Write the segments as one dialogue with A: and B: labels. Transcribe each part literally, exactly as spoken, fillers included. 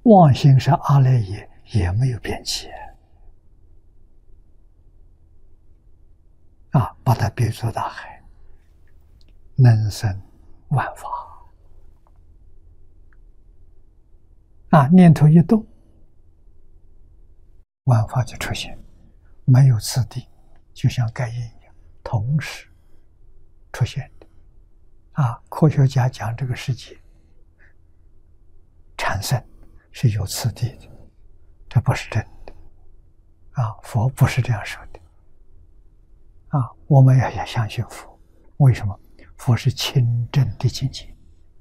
A: 妄心是阿赖耶，也没有变起啊，把它比作大海，能生万法啊，念头一动，万法就出现，没有次第，就像盖印一样，同时出现的啊。科学家讲这个世界产生是有次第的，这不是真的啊！佛不是这样说的啊！我们也要相信佛，为什么？佛是清正的境界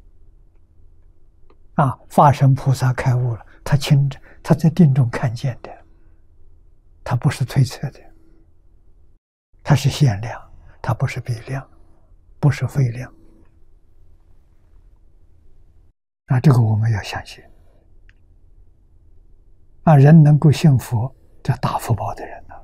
A: 啊！法身菩萨开悟了，他清正，他在定中看见的，他不是推测的，他是限量，他不是比量，不是非量啊！这个我们要相信啊！人能够信佛，这大福报的人呢，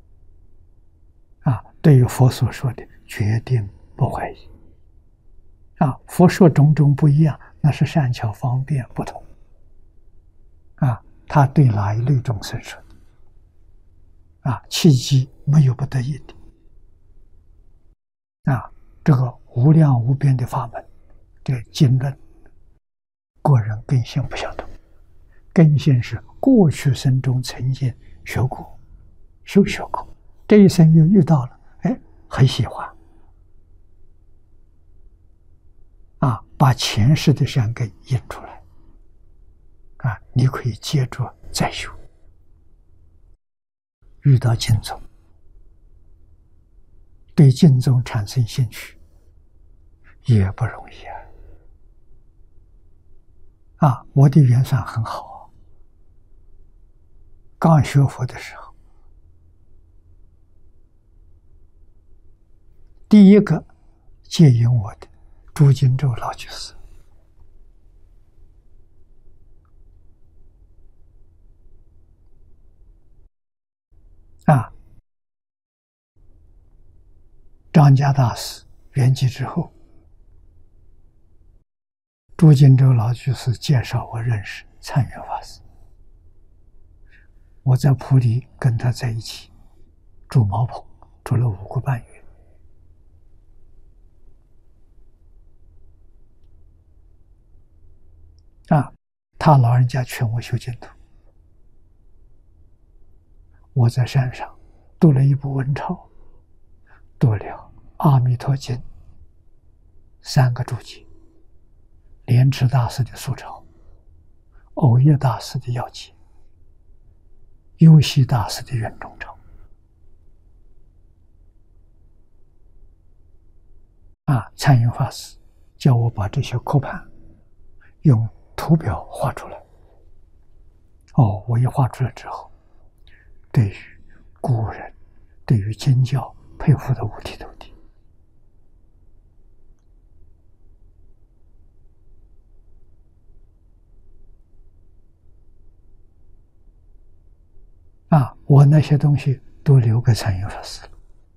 A: 啊，对于佛所说的决定不怀疑啊！佛说种种不一样，那是善巧方便不同啊！他对哪一类众生说的啊？契机没有不得已的啊！这个无量无边的法门，这经论，个人根性不相同，根性是过去生中曾经学过、修学过，这一生又遇到了，哎，很喜欢啊，把前世的善根引出来啊，你可以接着再修。遇到经宗，对经宗产生兴趣，也不容易啊！啊，我的缘算很好啊。刚学佛的时候，第一个接引我的朱金洲老居士啊，张家大师圆寂之后，朱金洲老居士介绍我认识参圆法师。我在普里跟他在一起住茅棚，住了五个半月。啊，他老人家劝我修净土，我在山上读了一部文钞，读了《阿弥陀经》三个注解，莲池大师的素钞，藕叶大师的要解，幽西大师的圆中钞啊，参云法师叫我把这些刻盘用图表画出来。哦，我一画出来之后，对于古人，对于经教佩服的五体投地啊！我那些东西都留给参云法师了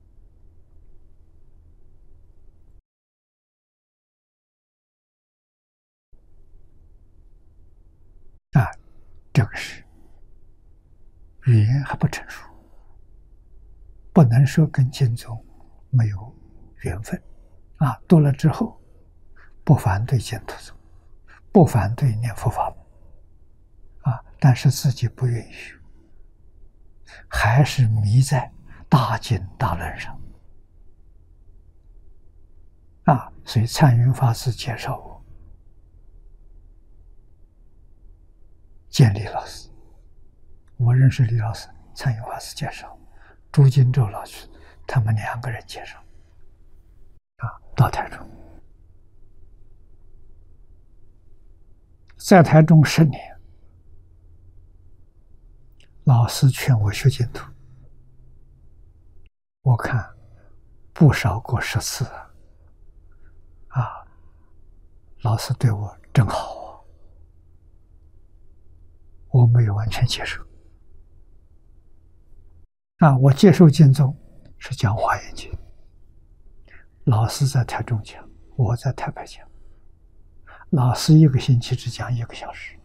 A: 啊！这个是语言还不成熟，不能说跟经宗没有缘分啊。读了之后，不反对净土宗，不反对念佛法门啊，但是自己不愿意修，还是迷在大经大论上啊。所以参云法师介绍我见李老师，我认识李老师，参云法师介绍，朱金洲老师他们两个人介绍啊，到台中，在台中十年，老师劝我学净土，我看不少过十次啊，啊，老师对我真好啊，我没有完全接受啊，我接受净宗是讲华严经，老师在台中讲，我在台北讲，老师一个星期只讲一个小时